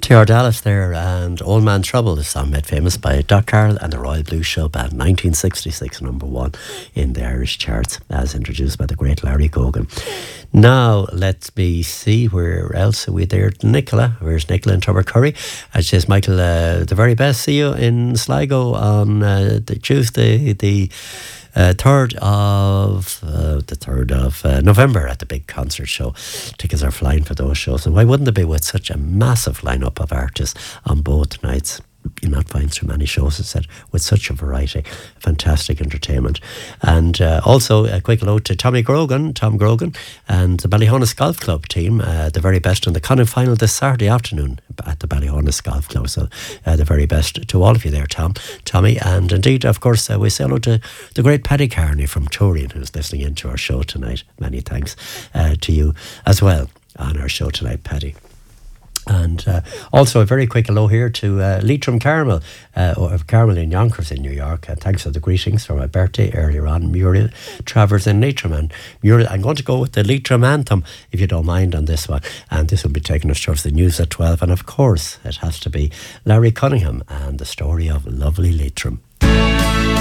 T.R. Dallas there, and Old Man Trouble, the song made famous by Doc Carroll and the Royal Blue Show Band, 1966, number one in the Irish charts, as introduced by the great Larry Cogan. Now, let me see, where else are we there? Nicola, where's Nicola in Tubbercurry? And she says, Michael, the very best. See you in Sligo on the Tuesday, the 3rd of November at the big concert show. Tickets are flying for those shows, and why wouldn't they be, with such a massive lineup of artists on both nights? You'll not find so many shows, as I said, with such a variety. Fantastic entertainment. And also a quick hello to Tom Grogan, and the Ballyhonus Golf Club team, the very best in the Connacht final this Saturday afternoon at the Ballyhonus Golf Club. So the very best to all of you there, Tommy. And indeed, of course, we say hello to the great Paddy Carney from Turian, who's listening into our show tonight. Many thanks to you as well on our show tonight, Paddy. And also a very quick hello here to Leitrim Carmel, or Carmel in Yonkers in New York. Thanks for the greetings for my birthday earlier on. Muriel Travers in Leitrim. And Muriel, I'm going to go with the Leitrim anthem, if you don't mind, on this one. And this will be taking us towards the news at 12. And of course, it has to be Larry Cunningham and the story of lovely Leitrim.